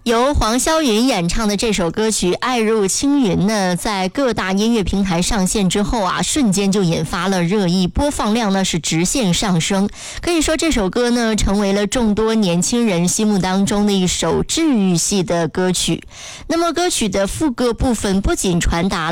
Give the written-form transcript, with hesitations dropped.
由黄霄云演唱的这首歌曲《爱入青云》呢，在各大音乐平台上线之后啊，瞬间就引发了热议，播放量呢是直线上升。可以说这首歌呢，成为了众多年轻人心目当中的一首治愈系的歌曲。那么歌曲的副歌部分不仅传达